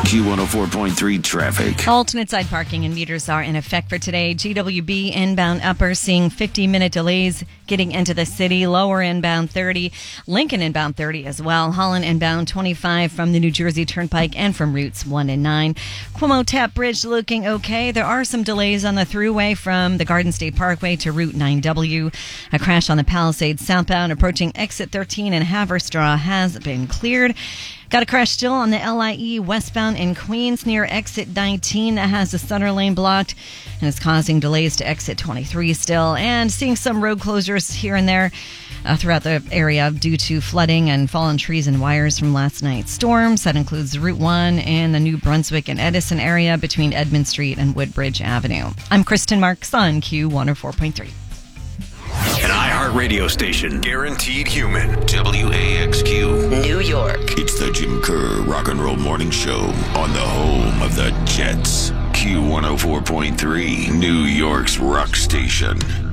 Q104.3 traffic. Alternate side parking and meters are in effect for today. GWB inbound upper seeing 50-minute delays getting into the city. Lower inbound 30. Lincoln inbound 30 as well. Holland inbound 25 from the New Jersey Turnpike and from routes 1 and 9. Cuomo Tap Bridge looking okay. There are some delays on the thruway from the Garden State Parkway to Route 9W. A crash on the Palisades southbound approaching exit 13 in Haverstraw has been cleared. Got a crash still on the LIE westbound in Queens near exit 19 that has the center lane blocked and is causing delays to exit 23 still, and seeing some road closures here and there throughout the area due to flooding and fallen trees and wires from last night's storms. That includes Route 1 and the New Brunswick and Edison area between Edmund Street and Woodbridge Avenue. I'm Kristen Marks on Q104.3. An iHeartRadio station. Guaranteed human. WAXQ. New York. It's the Jim Kerr Rock and Roll Morning Show on the home of the Jets. Q104.3, New York's rock station.